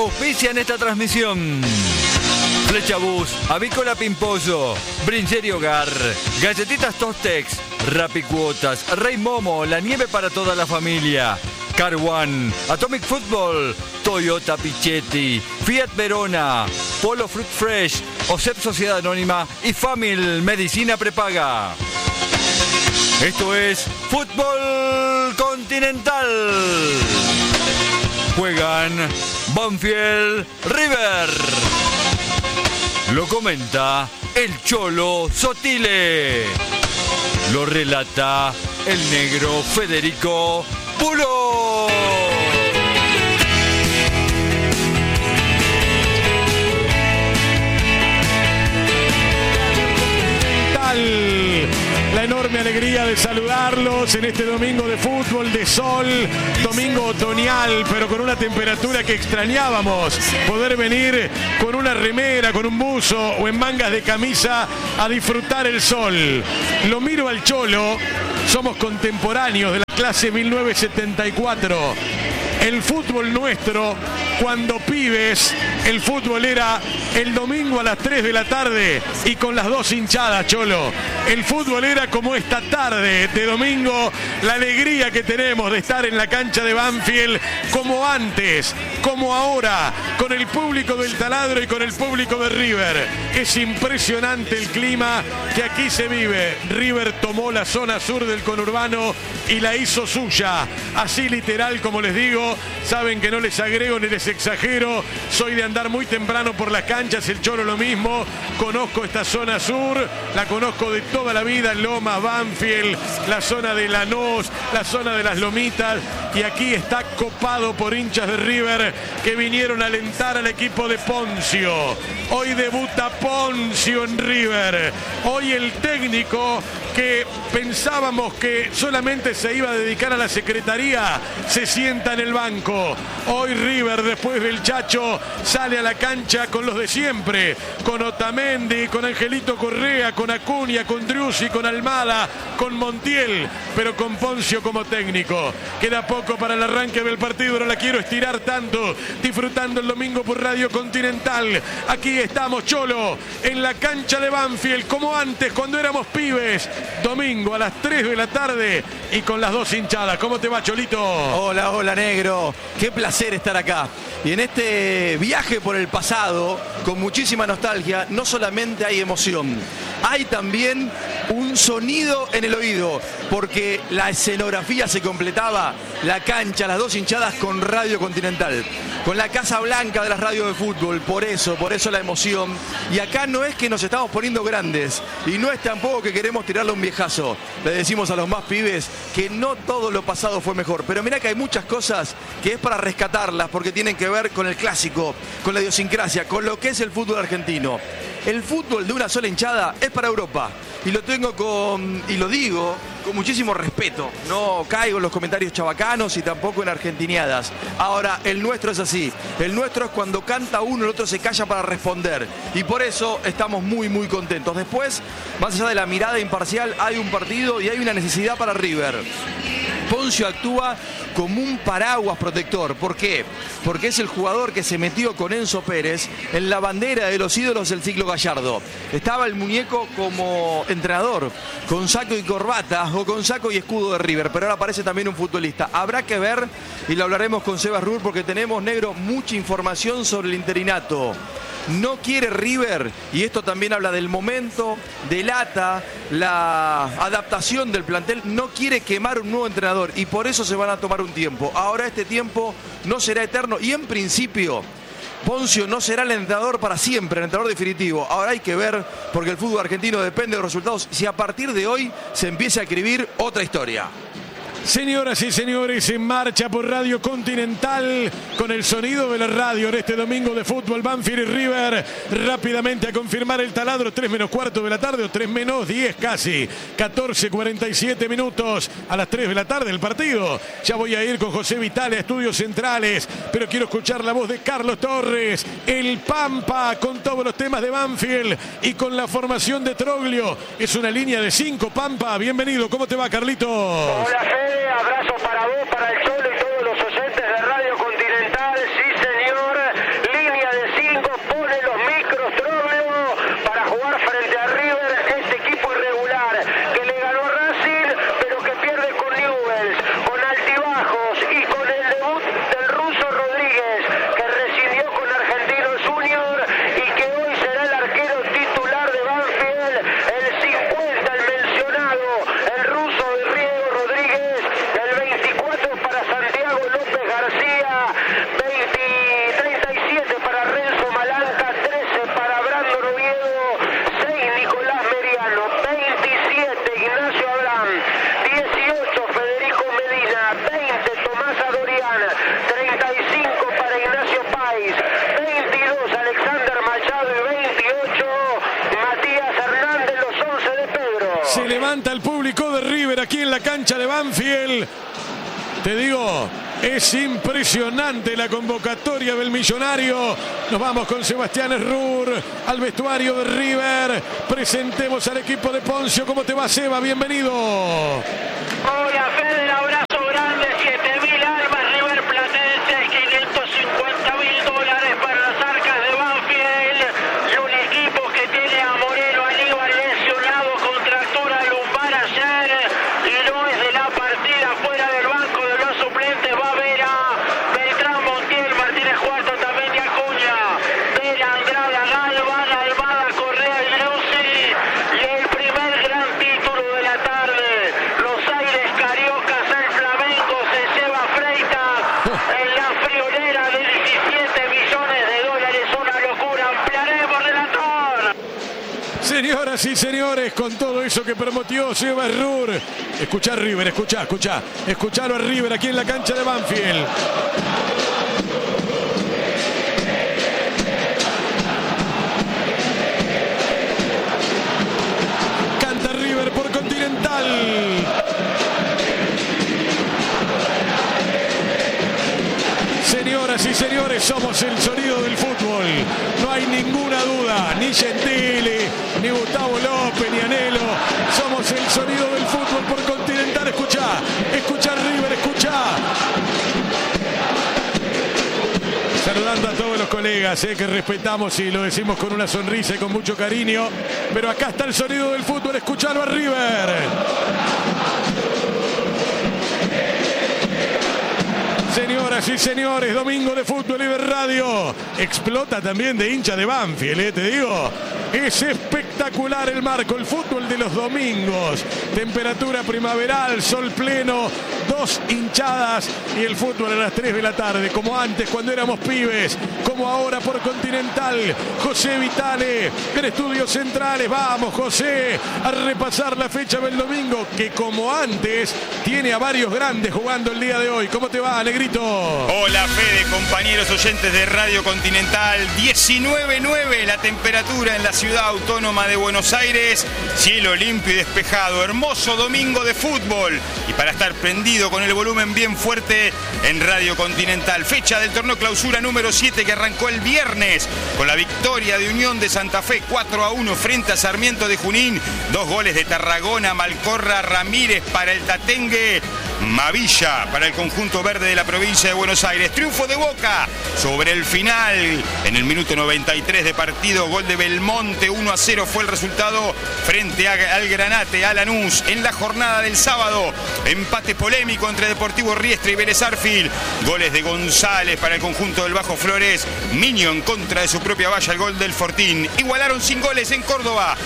auspician esta transmisión. Flecha Bus, Avícola Pimpollo, Brincheri Hogar, Galletitas Tostex, Rappi Cuotas, Rey Momo, la nieve para toda la familia, Car One, Atomic Football, Toyota Pichetti, Fiat Verona, Polo Fruit Fresh, OSEP Sociedad Anónima y Famil Medicina Prepaga. Esto es Fútbol Continental. Juegan Banfield River. Lo comenta el Cholo Sotile. Lo relata el negro Federico Pulo. La enorme alegría de saludarlos en este domingo de fútbol, de sol, domingo otoñal, pero con una temperatura que extrañábamos. Poder venir con una remera, con un buzo o en mangas de camisa a disfrutar el sol. Lo miro al Cholo, somos contemporáneos de la clase 1974. El fútbol nuestro, cuando pibes, el fútbol era el domingo a las 3 de la tarde y con las dos hinchadas, Cholo. El fútbol era como esta tarde de domingo, la alegría que tenemos de estar en la cancha de Banfield, como antes, como ahora, con el público del Taladro y con el público de River. Es impresionante el clima que aquí se vive. River tomó la zona sur del conurbano y la hizo suya. Así literal, como les digo, saben que no les agrego ni les exagero. Soy de andar muy temprano por las canchas, el Cholo lo mismo. Conozco esta zona sur, la conozco de toda la vida, Lomas, Banfield, la zona de Lanús, la zona de las Lomitas. Y aquí está copado por hinchas de River que vinieron a alentar al equipo de Poncio. Hoy debuta Poncio en River. Hoy el técnico que pensábamos que solamente se iba a dedicar a la secretaría se sienta en el banco. Hoy River, después del Chacho, sale a la cancha con los de siempre, con Otamendi, con Angelito Correa, con Acuña, con Driussi, con Almada, con Montiel, pero con Poncio como técnico. Queda poco para el arranque del partido, no la quiero estirar tanto, disfrutando el domingo por Radio Continental. Aquí estamos, Cholo, en la cancha de Banfield, como antes, cuando éramos pibes. Domingo a las 3 de la tarde y con las dos hinchadas. ¿Cómo te va, Cholito? Hola, hola, negro. Qué placer estar acá. Y en este viaje por el pasado, con muchísima nostalgia, no solamente hay emoción, hay también un sonido en el oído, porque la escenografía se completaba, la cancha, las dos hinchadas con Radio Continental, con la Casa Blanca de las radios de fútbol, por eso la emoción. Y acá no es que nos estamos poniendo grandes, y no es tampoco que queremos tirarle un viejazo. Le decimos a los más pibes que no todo lo pasado fue mejor, pero mirá que hay muchas cosas que es para rescatarlas, porque tienen que ver con el clásico, con la idiosincrasia, con lo que es el fútbol argentino. El fútbol de una sola hinchada es para Europa. Y lo digo con muchísimo respeto. No caigo en los comentarios chabacanos y tampoco en argentineadas. Ahora, el nuestro es así. El nuestro es cuando canta uno, el otro se calla para responder. Y por eso estamos muy, muy contentos. Después, más allá de la mirada imparcial, hay un partido y hay una necesidad para River. Poncio actúa como un paraguas protector. ¿Por qué? Porque es el jugador que se metió con Enzo Pérez en la bandera de los ídolos del ciclo Gallardo. Estaba el muñeco como entrenador, con saco y corbata o con saco y escudo de River, pero ahora aparece también un futbolista. Habrá que ver, y lo hablaremos con Sebas Rur, porque tenemos, negro, mucha información sobre el interinato. No quiere River, y esto también habla del momento, delata la adaptación del plantel, no quiere quemar un nuevo entrenador y por eso se van a tomar un tiempo. Ahora este tiempo no será eterno y en principio Poncio no será el entrenador para siempre, el entrenador definitivo. Ahora hay que ver, porque el fútbol argentino depende de los resultados, si a partir de hoy se empieza a escribir otra historia. Señoras y señores, en marcha por Radio Continental con el sonido de la radio en este domingo de fútbol, Banfield y River. Rápidamente a confirmar el taladro, 3 menos cuarto de la tarde o 3 menos 10 casi. 14:47 minutos a las 3 de la tarde el partido. Ya voy a ir con José Vitale a Estudios Centrales, pero quiero escuchar la voz de Carlos Torres, el Pampa, con todos los temas de Banfield y con la formación de Troglio. Es una línea de 5, Pampa. Bienvenido, ¿cómo te va, Carlitos? Hola, Fede. Abrazo para vos, para el Cholo y todos los oyentes de Radio Continental. Sí, señor, aquí en la cancha de Banfield. Te digo, es impresionante la convocatoria del Millonario. Nos vamos con Sebastián Errur al vestuario de River. Presentemos al equipo de Poncio. ¿Cómo te va, Seba? Bienvenido. Hola, Fede, abrazo grande. 7.000 almas River Platense, $550.000 para las arcas de Banfield. Y un equipo que tiene a Moreno Aníbal lesionado, contractura lumbar ayer y no es de la partida. Fuera del banco de los suplentes va a ver a Beltrán, Montiel, Martínez Cuarto, también de Acuña, Vela, Andrada, Galván, Almada, Correa y Grossi. Y el primer gran título de la tarde, los Aires Cariocas, el Flamengo se lleva Freitas en la friolera de $17 millones. Una locura. Ampliaremos, relator. Señoras y señores, con todo eso que prometió Seba Errur. Escuchá a River, escuchalo a River aquí en la cancha de Banfield. Canta River por Continental. Señoras y señores, somos el sonido del fútbol. No hay ninguna duda, ni Gentili, ni Gustavo López, ni Anhelo. Somos el sonido del fútbol por Continental. Escuchá River, escuchá. Saludando a todos los colegas, que respetamos y lo decimos con una sonrisa y con mucho cariño. Pero acá está el sonido del fútbol, escuchalo a River. Señoras y señores, domingo de fútbol y de radio. Explota también de hincha de Banfield, te digo. Es espectacular el marco, el fútbol de los domingos. Temperatura primaveral, sol pleno, 2 hinchadas y el fútbol a las 3 de la tarde, como antes cuando éramos pibes, como ahora por Continental. José Vitale, en Estudios Centrales. Vamos, José, a repasar la fecha del domingo, que como antes tiene a varios grandes jugando el día de hoy. ¿Cómo te va, Negrito? Hola, Fede, compañeros oyentes de Radio Continental. 19.9 la temperatura en la ciudad autónoma de Buenos Aires. Cielo limpio y despejado. Hermoso domingo de fútbol. Y para estar prendido con el volumen bien fuerte en Radio Continental. Fecha del torneo clausura número 7 que arrancó el viernes con la victoria de Unión de Santa Fe 4-1 frente a Sarmiento de Junín. 2 goles de Tarragona, Malcorra, Ramírez para el Tatengue, Mavilla para el conjunto verde de la provincia de Buenos Aires. Triunfo de Boca sobre el final en el minuto 93 de partido. Gol de Belmonte, 1-0 fue el resultado frente al Granate, a Lanús. En la jornada del sábado, empate polémico entre Deportivo Riestra y Vélez Arfield. Goles de González para el conjunto del Bajo Flores. Miño en contra de su propia valla, el gol del Fortín. Igualaron sin goles en Córdoba.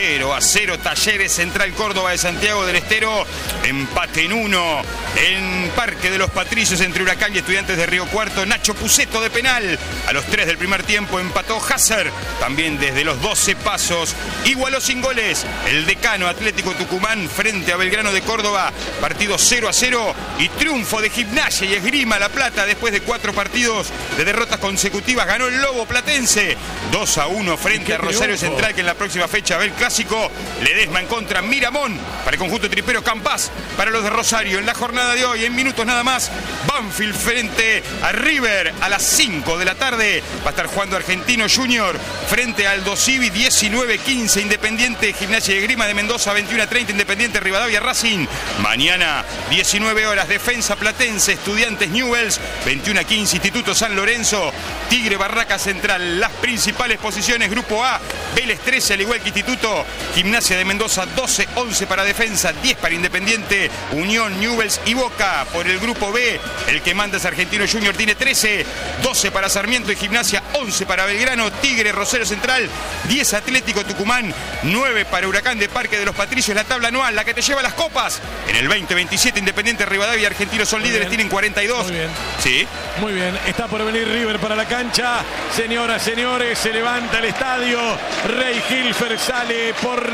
0-0 Talleres Central Córdoba de Santiago del Estero. Empate en 1 en Parque de los Patricios entre Huracán y Estudiantes de Río Cuarto. Nacho Puceto de penal. A los 3 del primer tiempo empató Hasser. También desde los 12 pasos igualó sin goles el Decano Atlético Tucumán frente a Belgrano de Córdoba. Partido 0-0 y triunfo de Gimnasia y Esgrima La Plata después de 4 partidos de derrotas consecutivas. Ganó el Lobo Platense 2-1 frente a Rosario Central, que en la próxima fecha ve el clásico. Ledesma en contra Miramón para el conjunto tripero. Campás para los de Rosario. En la jornada de hoy, en minutos nada más, Banfield frente a River a las 5 de la tarde. Va a estar jugando Argentino Junior frente al Aldo Civi. 19-15 Independiente Gimnasia y Esgrima de Mendoza. 21-30 Independiente Rivadavia Racing. Mañana 19 horas Defensa Platense Estudiantes Newell's. 21-15 Instituto San Lorenzo Tigre Barraca Central. Las principales posiciones: Grupo A, Vélez 13 al igual que Instituto. Gimnasia de Mendoza 12-11 para Defensa, 10 para Independiente, Unión, Newell's y Boca. Por el Grupo B, el que manda es Argentino Junior, tiene 13, 12 para Sarmiento y Gimnasia, 11 para Belgrano, Tigre, Rosario Central, 10 Atlético Tucumán, 9 para Huracán de Parque de los Patricios. La tabla anual, la que te lleva las copas. En el 2027 Independiente Rivadavia y Argentinos son líderes, tienen 42. Muy bien. Sí. Muy bien, está por venir River para la cancha. Señoras, señores, se levanta el estadio. Rey Hilfer sale por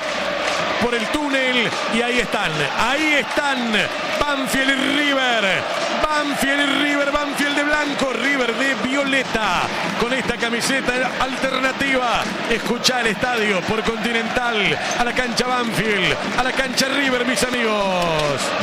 el túnel y ahí están Banfield y River, Banfield de blanco, River de violeta. con esta camiseta alternativa. Escuchá el estadio por Continental, a la cancha Banfield, a la cancha River, mis amigos.